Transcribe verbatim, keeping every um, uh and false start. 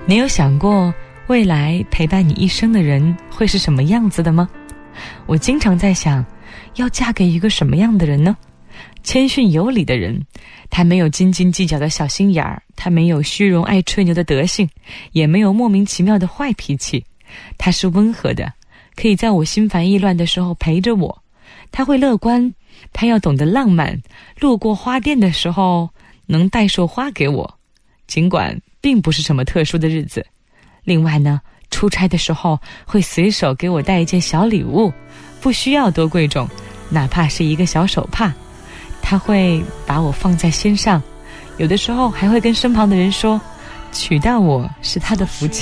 你有想过未来陪伴你一生的人会是什么样子的吗？我经常在想，要嫁给一个什么样的人呢？谦逊有礼的人，他没有斤斤计较的小心眼儿，他没有虚荣爱吹牛的德性，也没有莫名其妙的坏脾气。他是温和的，可以在我心烦意乱的时候陪着我。他会乐观，他要懂得浪漫，路过花店的时候能带束花给我，尽管并不是什么特殊的日子。另外呢，出差的时候会随手给我带一件小礼物，不需要多贵重，哪怕是一个小手帕，他会把我放在心上，有的时候还会跟身旁的人说，娶到我是他的福气。